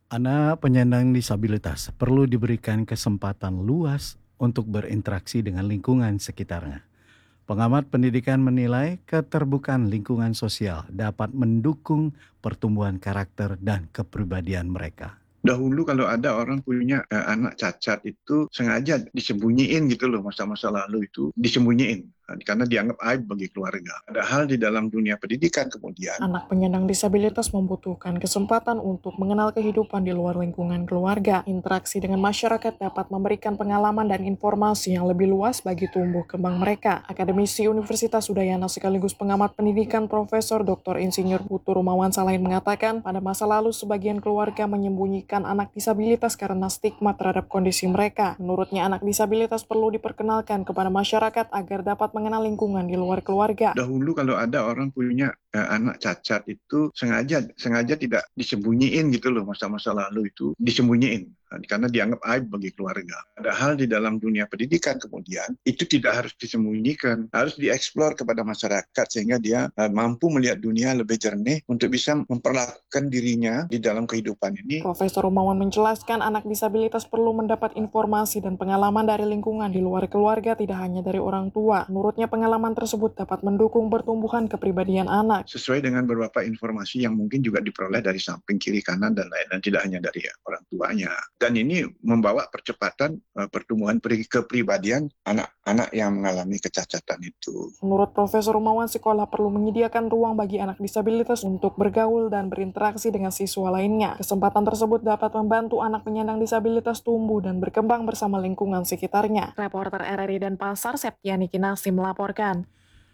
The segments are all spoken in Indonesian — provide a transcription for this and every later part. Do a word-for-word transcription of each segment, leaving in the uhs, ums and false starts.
Anak penyandang disabilitas perlu diberikan kesempatan luas untuk berinteraksi dengan lingkungan sekitarnya. Pengamat pendidikan menilai keterbukaan lingkungan sosial dapat mendukung pertumbuhan karakter dan kepribadian mereka. Dahulu kalau ada orang punya eh, anak cacat itu sengaja disembunyiin gitu loh, masa-masa lalu itu disembunyiin eh, karena dianggap aib bagi keluarga. Padahal di dalam dunia pendidikan kemudian Anak penyandang disabilitas membutuhkan kesempatan untuk mengenal kehidupan di luar lingkungan keluarga. Interaksi dengan masyarakat dapat memberikan pengalaman dan informasi yang lebih luas bagi tumbuh kembang mereka. Akademisi Universitas Udayana sekaligus pengamat pendidikan Profesor doktor Insinyur Putu Rumawan Salahin mengatakan, pada masa lalu sebagian keluarga menyembunyikan anak disabilitas karena stigma terhadap kondisi mereka. Menurutnya, anak disabilitas perlu diperkenalkan kepada masyarakat agar dapat mengenal lingkungan di luar keluarga. dahulu kalau ada orang punya eh, anak cacat itu sengaja sengaja tidak disembunyiin gitu loh, masa-masa lalu itu disembunyiin eh, karena dianggap aib bagi keluarga. Padahal di dalam dunia pendidikan kemudian itu tidak harus disembunyikan, harus dieksplor kepada masyarakat sehingga dia eh, mampu melihat dunia lebih jernih untuk bisa memperlakukan dirinya di dalam kehidupan ini. Profesor Rumawan menjelaskan anak disabilitas perlu mendapat informasi dan pengalaman dari lingkungan di luar keluarga, tidak hanya dari orang tua. Menurutnya, pengalaman tersebut dapat mendukung pertumbuhan kepribadian anak. Sesuai dengan beberapa informasi yang mungkin juga diperoleh dari samping kiri kanan dan lain-lain, tidak hanya dari orang tuanya. Dan ini membawa percepatan uh, pertumbuhan kepribadian anak-anak yang mengalami kecacatan itu. Menurut Profesor Rumawan, sekolah perlu menyediakan ruang bagi anak disabilitas untuk bergaul dan berinteraksi dengan siswa lainnya. Kesempatan tersebut dapat membantu anak penyandang disabilitas tumbuh dan berkembang bersama lingkungan sekitarnya. Reporter R R I Denpasar, Septiani Kinasi melaporkan.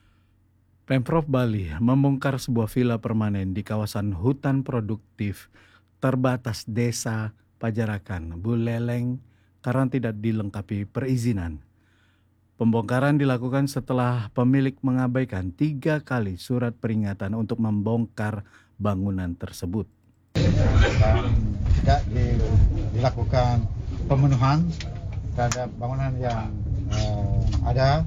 Pemprov Bali membongkar sebuah villa permanen di kawasan hutan produktif terbatas Desa Pajarakan, Buleleng, karena tidak dilengkapi perizinan. Pembongkaran dilakukan setelah pemilik mengabaikan tiga kali surat peringatan untuk membongkar bangunan tersebut. Dan tidak di- dilakukan pemenuhan terhadap bangunan yang eh, ada.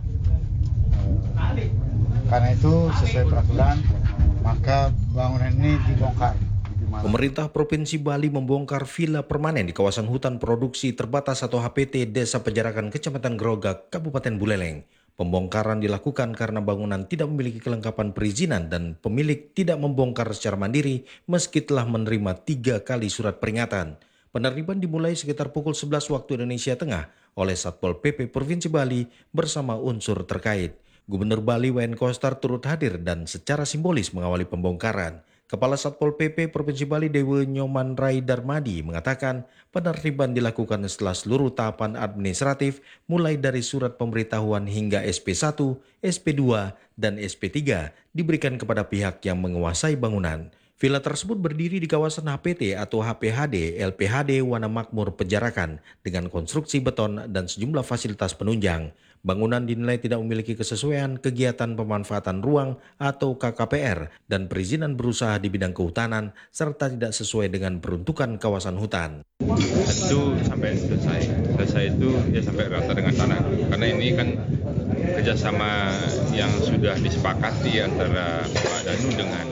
Eh, karena itu sesuai peraturan maka bangunan ini dibongkar. Pemerintah Provinsi Bali membongkar villa permanen di kawasan hutan produksi terbatas atau H P T Desa Pejarakan Kecamatan Grogak, Kabupaten Buleleng. Pembongkaran dilakukan karena bangunan tidak memiliki kelengkapan perizinan dan pemilik tidak membongkar secara mandiri meski telah menerima tiga kali surat peringatan. Penertiban dimulai sekitar pukul sebelas waktu Indonesia Tengah oleh Satpol P P Provinsi Bali bersama unsur terkait. Gubernur Bali Wayan Koster turut hadir dan secara simbolis mengawali pembongkaran. Kepala Satpol P P Provinsi Bali Dewa Nyoman Rai Darmadi mengatakan penertiban dilakukan setelah seluruh tahapan administratif mulai dari surat pemberitahuan hingga S P satu, S P dua, dan S P tiga diberikan kepada pihak yang menguasai bangunan. Villa tersebut berdiri di kawasan H P T atau H P H D L P H D Wana Makmur Pejarakan dengan konstruksi beton dan sejumlah fasilitas penunjang. Bangunan dinilai tidak memiliki kesesuaian kegiatan pemanfaatan ruang atau K K P R dan perizinan berusaha di bidang kehutanan serta tidak sesuai dengan peruntukan kawasan hutan. Tentu sampai selesai, selesai itu ya sampai rata dengan tanah. Karena ini kan kerjasama yang sudah disepakati antara Pak Danu dengan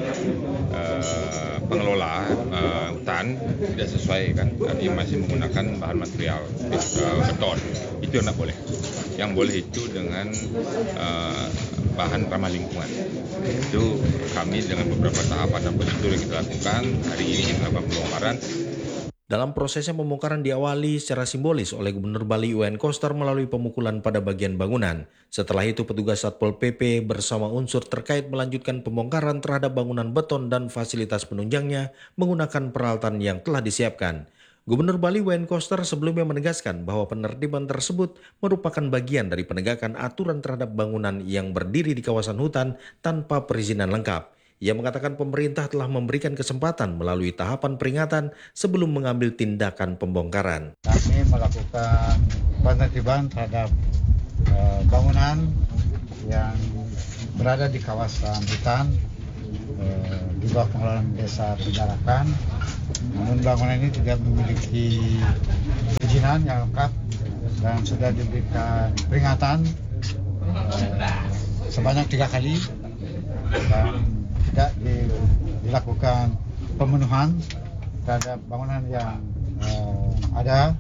uh, pengelola uh, hutan tidak sesuai kan. Tadi masih menggunakan bahan material uh, beton, itu yang tidak boleh. Yang boleh itu dengan uh, bahan ramah lingkungan. Itu kami dengan beberapa tahapan dan prosedur yang kita lakukan hari ini kita lakukan pembongkaran. Dalam prosesnya pembongkaran diawali secara simbolis oleh Gubernur Bali Wayan Koster melalui pemukulan pada bagian bangunan. Setelah itu petugas Satpol P P bersama unsur terkait melanjutkan pembongkaran terhadap bangunan beton dan fasilitas penunjangnya menggunakan peralatan yang telah disiapkan. Gubernur Bali Wayan Koster sebelumnya menegaskan bahwa penertiban tersebut merupakan bagian dari penegakan aturan terhadap bangunan yang berdiri di kawasan hutan tanpa perizinan lengkap. Ia mengatakan pemerintah telah memberikan kesempatan melalui tahapan peringatan sebelum mengambil tindakan pembongkaran. Kami melakukan penertiban terhadap uh, bangunan yang berada di kawasan hutan uh, di bawah pengelolaan Desa Pejarakan. Namun bangunan ini tidak memiliki perizinan yang lengkap dan sudah diberikan peringatan uh, sebanyak tiga kali dan tidak dilakukan pemenuhan terhadap bangunan yang uh, ada.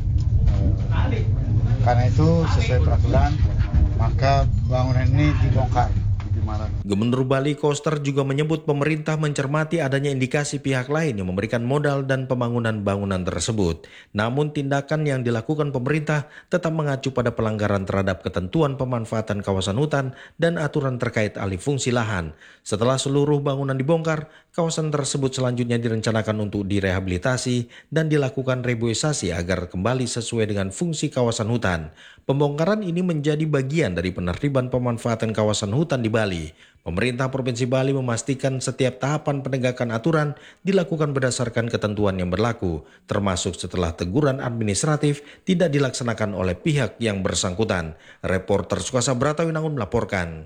Uh, karena itu sesuai peraturan maka bangunan ini dibongkar. Gubernur Bali Koster juga menyebut pemerintah mencermati adanya indikasi pihak lain yang memberikan modal dan pembangunan bangunan tersebut. Namun tindakan yang dilakukan pemerintah tetap mengacu pada pelanggaran terhadap ketentuan pemanfaatan kawasan hutan dan aturan terkait alih fungsi lahan. Setelah seluruh bangunan dibongkar, kawasan tersebut selanjutnya direncanakan untuk direhabilitasi dan dilakukan reboisasi agar kembali sesuai dengan fungsi kawasan hutan. Pembongkaran ini menjadi bagian dari penertiban pemanfaatan kawasan hutan di Bali. Pemerintah Provinsi Bali memastikan setiap tahapan penegakan aturan dilakukan berdasarkan ketentuan yang berlaku, termasuk setelah teguran administratif tidak dilaksanakan oleh pihak yang bersangkutan. Reporter Sukasa Bratawinangun melaporkan.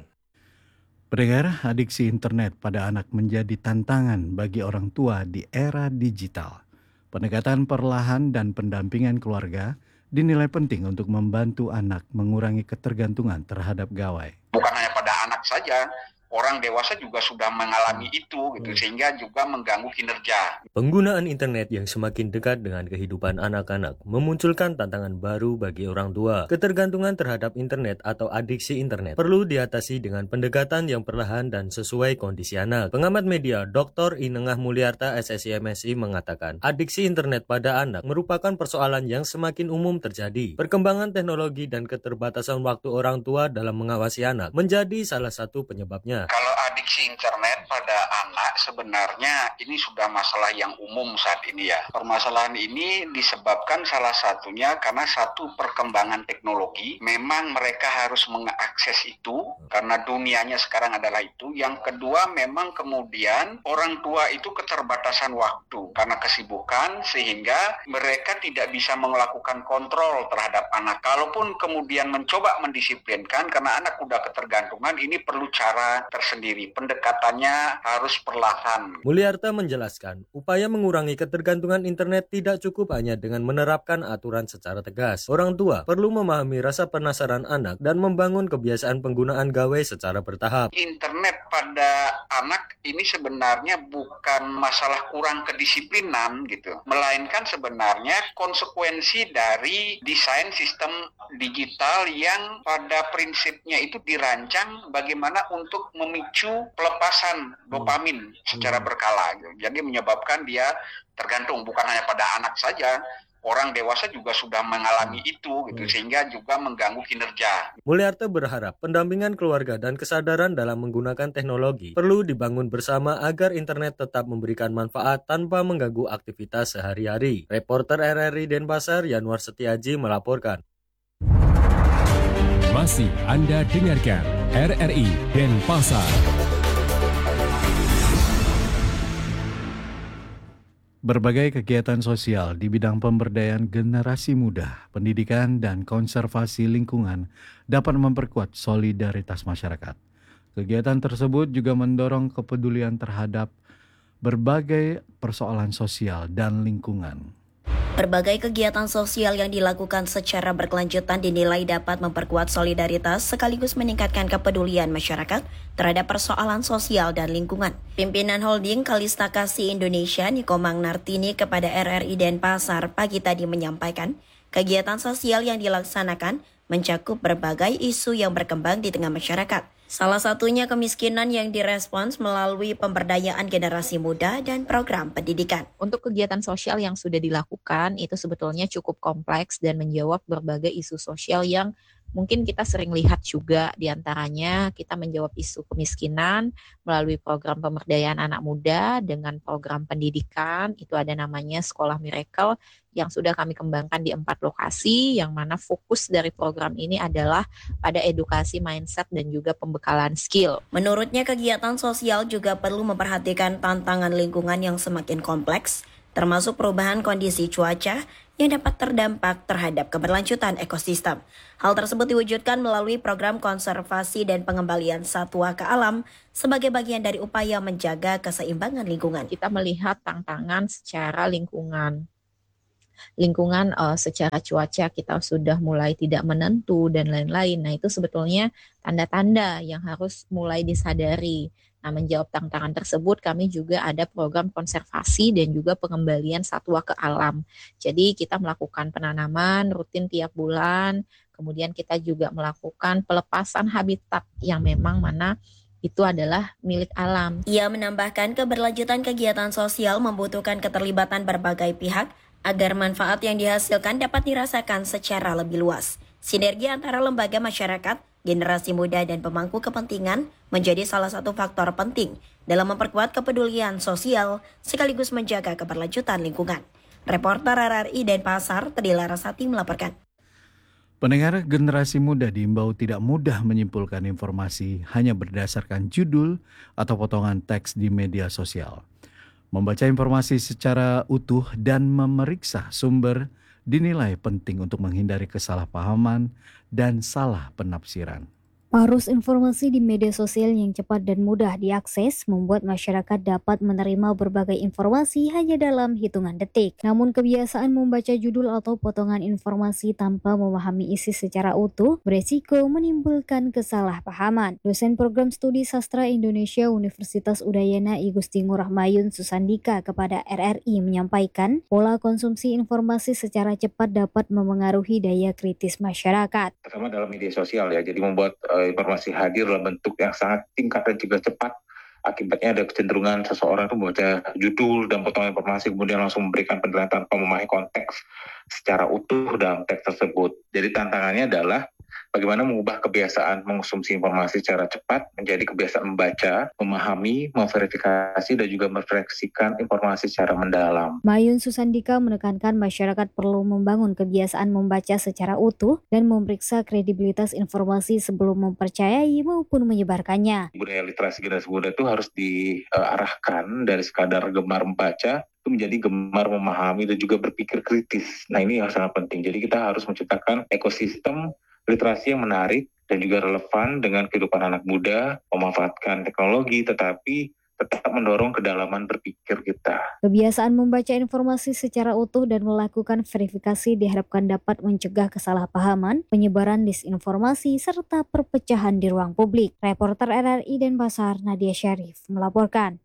Pendengar, adiksi internet pada anak menjadi tantangan bagi orang tua di era digital. Pendekatan perlahan dan pendampingan keluarga dinilai penting untuk membantu anak mengurangi ketergantungan terhadap gawai. Bukan hanya pada anak saja, orang dewasa juga sudah mengalami itu, gitu, sehingga juga mengganggu kinerja. Penggunaan internet yang semakin dekat dengan kehidupan anak-anak memunculkan tantangan baru bagi orang tua. Ketergantungan terhadap internet atau adiksi internet perlu diatasi dengan pendekatan yang perlahan dan sesuai kondisi anak. Pengamat media Doktor Inengah Mulyarta S S I M S I mengatakan, adiksi internet pada anak merupakan persoalan yang semakin umum terjadi. Perkembangan teknologi dan keterbatasan waktu orang tua dalam mengawasi anak menjadi salah satu penyebabnya. Kalau adiksi internet pada anak sebenarnya ini sudah masalah yang umum saat ini ya. Permasalahan ini disebabkan salah satunya karena satu perkembangan teknologi. Memang mereka harus mengakses itu karena dunianya sekarang adalah itu. Yang kedua memang kemudian orang tua itu keterbatasan waktu karena kesibukan sehingga mereka tidak bisa melakukan kontrol terhadap anak. Kalaupun kemudian mencoba mendisiplinkan karena anak udah ketergantungan, ini perlu cara tersendiri. Pendekatannya harus perlahan. Mulyarta menjelaskan, upaya mengurangi ketergantungan internet tidak cukup hanya dengan menerapkan aturan secara tegas. Orang tua perlu memahami rasa penasaran anak dan membangun kebiasaan penggunaan gawai secara bertahap. Internet pada anak ini sebenarnya bukan masalah kurang kedisiplinan gitu, melainkan sebenarnya konsekuensi dari desain sistem digital yang pada prinsipnya itu dirancang bagaimana untuk memicu pelepasan dopamin secara berkala gitu. Jadi menyebabkan dia tergantung bukan hanya pada anak saja, orang dewasa juga sudah mengalami itu gitu sehingga juga mengganggu kinerja. Mulyarta berharap pendampingan keluarga dan kesadaran dalam menggunakan teknologi perlu dibangun bersama agar internet tetap memberikan manfaat tanpa mengganggu aktivitas sehari-hari. Reporter R R I Denpasar Yanuar Setiaji melaporkan. Masih Anda dengarkan R R I Denpasar. Berbagai kegiatan sosial di bidang pemberdayaan generasi muda, pendidikan, dan konservasi lingkungan dapat memperkuat solidaritas masyarakat. Kegiatan tersebut juga mendorong kepedulian terhadap berbagai persoalan sosial dan lingkungan. Berbagai kegiatan sosial yang dilakukan secara berkelanjutan dinilai dapat memperkuat solidaritas sekaligus meningkatkan kepedulian masyarakat terhadap persoalan sosial dan lingkungan. Pimpinan Holding Kalista Kasih Indonesia Nikomang Nartini kepada R R I Denpasar pagi tadi menyampaikan, kegiatan sosial yang dilaksanakan mencakup berbagai isu yang berkembang di tengah masyarakat. Salah satunya kemiskinan yang direspons melalui pemberdayaan generasi muda dan program pendidikan. Untuk kegiatan sosial yang sudah dilakukan itu sebetulnya cukup kompleks dan menjawab berbagai isu sosial yang mungkin kita sering lihat juga, diantaranya kita menjawab isu kemiskinan melalui program pemberdayaan anak muda dengan program pendidikan, itu ada namanya Sekolah Miracle yang sudah kami kembangkan di empat lokasi, yang mana fokus dari program ini adalah pada edukasi mindset dan juga pembekalan skill. Menurutnya kegiatan sosial juga perlu memperhatikan tantangan lingkungan yang semakin kompleks, termasuk perubahan kondisi cuaca yang dapat terdampak terhadap keberlanjutan ekosistem. Hal tersebut diwujudkan melalui program konservasi dan pengembalian satwa ke alam sebagai bagian dari upaya menjaga keseimbangan lingkungan. Kita melihat tantangan secara lingkungan. Lingkungan uh, secara cuaca kita sudah mulai tidak menentu dan lain-lain. Nah, itu sebetulnya tanda-tanda yang harus mulai disadari. Nah, menjawab tantangan tersebut, kami juga ada program konservasi dan juga pengembalian satwa ke alam. Jadi kita melakukan penanaman rutin tiap bulan, kemudian kita juga melakukan pelepasan habitat yang memang mana itu adalah milik alam. Ia menambahkan keberlanjutan kegiatan sosial membutuhkan keterlibatan berbagai pihak agar manfaat yang dihasilkan dapat dirasakan secara lebih luas. Sinergi antara lembaga masyarakat, generasi muda, dan pemangku kepentingan menjadi salah satu faktor penting dalam memperkuat kepedulian sosial sekaligus menjaga keberlanjutan lingkungan. Reporter R R I Denpasar, Teddy Larasati melaporkan. Pendengar, generasi muda diimbau tidak mudah menyimpulkan informasi hanya berdasarkan judul atau potongan teks di media sosial. Membaca informasi secara utuh dan memeriksa sumber dinilai penting untuk menghindari kesalahpahaman dan salah penafsiran. Arus informasi di media sosial yang cepat dan mudah diakses membuat masyarakat dapat menerima berbagai informasi hanya dalam hitungan detik. Namun kebiasaan membaca judul atau potongan informasi tanpa memahami isi secara utuh beresiko menimbulkan kesalahpahaman. Dosen Program Studi Sastra Indonesia Universitas Udayana I Gusti Ngurah Mayun Susandika kepada R R I menyampaikan, pola konsumsi informasi secara cepat dapat memengaruhi daya kritis masyarakat. Terutama dalam media sosial ya, jadi membuat uh, informasi hadir dalam bentuk yang sangat singkat dan juga cepat. Akibatnya ada kecenderungan seseorang itu membaca judul dan potongan informasi kemudian langsung memberikan penilaian tanpa memahami konteks secara utuh dalam teks tersebut. Jadi tantangannya adalah bagaimana mengubah kebiasaan mengkonsumsi informasi secara cepat menjadi kebiasaan membaca, memahami, memverifikasi, dan juga merefleksikan informasi secara mendalam. Mayun Susandika menekankan masyarakat perlu membangun kebiasaan membaca secara utuh dan memeriksa kredibilitas informasi sebelum mempercayai maupun menyebarkannya. Budaya literasi generasi muda itu harus diarahkan dari sekadar gemar membaca itu menjadi gemar memahami dan juga berpikir kritis. Nah, ini yang sangat penting. Jadi kita harus menciptakan ekosistem literasi yang menarik dan juga relevan dengan kehidupan anak muda, memanfaatkan teknologi tetapi tetap mendorong kedalaman berpikir kita. Kebiasaan membaca informasi secara utuh dan melakukan verifikasi diharapkan dapat mencegah kesalahpahaman, penyebaran disinformasi, serta perpecahan di ruang publik. Reporter R R I Denpasar, Nadia Syarif, melaporkan.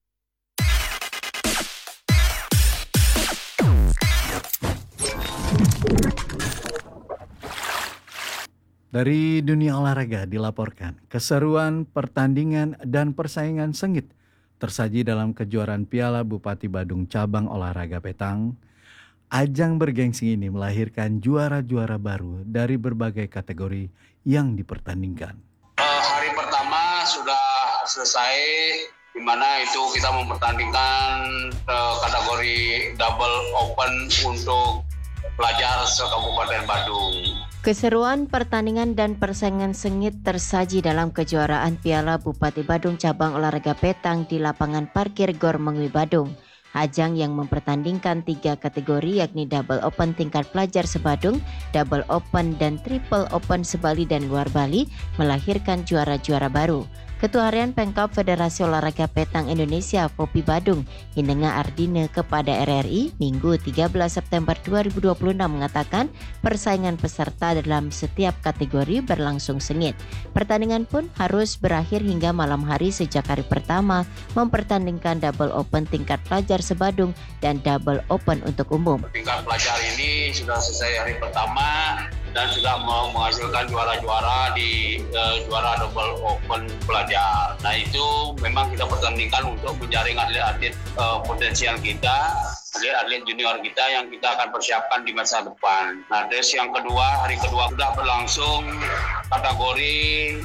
Dari dunia olahraga dilaporkan, keseruan pertandingan dan persaingan sengit tersaji dalam kejuaraan Piala Bupati Badung cabang olahraga petang. Ajang bergengsi ini melahirkan juara-juara baru dari berbagai kategori yang dipertandingkan. Uh, hari pertama sudah selesai, di mana itu kita mempertandingkan uh, kategori double open untuk pelajar se-Kabupaten Badung. Keseruan pertandingan dan persaingan sengit tersaji dalam kejuaraan Piala Bupati Badung cabang olahraga petang di lapangan parkir Gor Mengwi Badung. Ajang yang mempertandingkan tiga kategori yakni double open tingkat pelajar se-Badung, double open dan triple open se-Bali dan luar Bali melahirkan juara-juara baru. Ketua Harian Pengkop Federasi Olahraga Petang Indonesia Fopi Badung, Hinenga Ardine kepada R R I Minggu tiga belas September dua ribu dua puluh enam mengatakan persaingan peserta dalam setiap kategori berlangsung sengit. Pertandingan pun harus berakhir hingga malam hari sejak hari pertama mempertandingkan double open tingkat pelajar se-Badung dan double open untuk umum. Tingkat pelajar ini sudah selesai hari pertama dan sudah menghasilkan juara-juara di uh, juara double open pelajar. Nah, itu memang kita pertandingkan untuk menjaring atlet-atlet uh, potensial kita, atlet-atlet junior kita yang kita akan persiapkan di masa depan. Nah, terus yang kedua, hari kedua sudah berlangsung kategori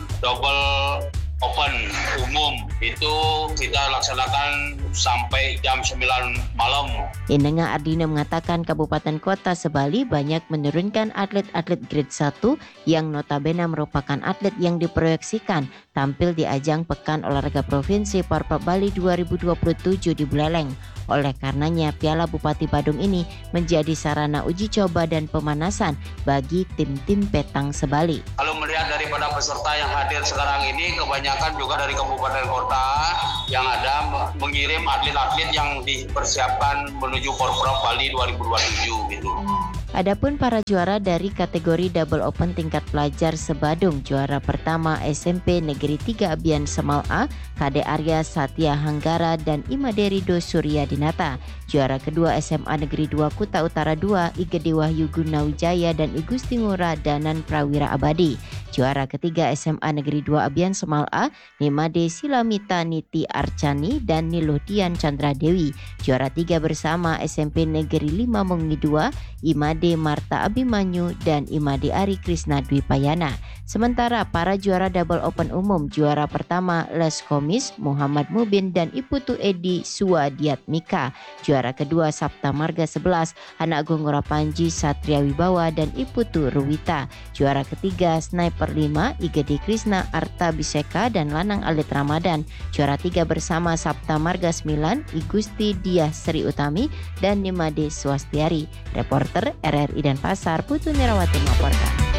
double open umum, itu kita laksanakan sampai jam sembilan malam. Hinenga Ardina mengatakan kabupaten kota se-Bali banyak menurunkan atlet-atlet grade satu yang notabene merupakan atlet yang diproyeksikan tampil di ajang Pekan Olahraga Provinsi Porprov Bali dua ribu dua puluh tujuh di Buleleng. Oleh karenanya Piala Bupati Badung ini menjadi sarana uji coba dan pemanasan bagi tim-tim petang se-Bali. Kalau melihat daripada peserta yang hadir sekarang ini, kebanyakan juga dari kabupaten kota yang ada mengirim atlet-atlet yang dipersiapkan menuju Porprov Bali dua ribu dua puluh tujuh gitu. Adapun para juara dari kategori double open tingkat pelajar se-Badung, juara pertama S M P Negeri tiga Abian Semal A, Kade Arya Satya Hanggara dan Imade Rido Surya Dinata. Juara kedua S M A Negeri dua Kuta Utara dua, Igede Wahyu Gunawijaya dan Igusti Ngurah Danan Prawira Abadi. Juara ketiga S M A Negeri dua Abian Semal A, Nimade Silamita Niti Archani dan Niluhdian Chandra Dewi. Juara tiga bersama S M P Negeri lima Mengi dua, Imade Marta Abimanyu dan Imade Ari Krisna Dwi Payana. Sementara para juara double open umum, juara pertama Les Komis Muhammad Mubin dan Iputu Edi Suadiatmika. Juara kedua Sabta Marga sebelas Anak Gonggora Panji Satria Wibawa dan Iputu Ruwita. Juara ketiga Sniper lima Igede Krisna Arta Biseka dan Lanang Alit Ramadan. Juara tiga bersama Sabta Marga sembilan Igusti Diah Sri Utami dan Nimade Swastiari. Reporter R R I Denpasar Putu Nirawati melaporkan.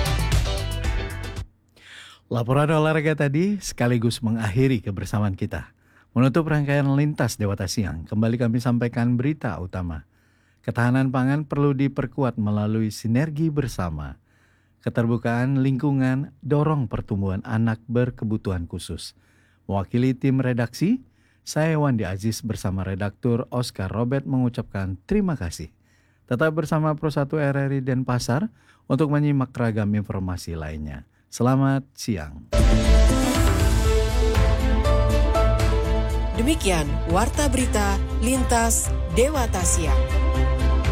Laporan olahraga tadi sekaligus mengakhiri kebersamaan kita. Menutup rangkaian Lintas Dewata Siang, kembali kami sampaikan berita utama. Ketahanan pangan perlu diperkuat melalui sinergi bersama. Keterbukaan lingkungan dorong pertumbuhan anak berkebutuhan khusus. Mewakili tim redaksi, saya Wandi Aziz bersama redaktur Oscar Robert mengucapkan terima kasih. Tetap bersama Pro satu R R I Denpasar untuk menyimak ragam informasi lainnya. Selamat siang. Demikian Warta Berita Lintas Dewata Siang.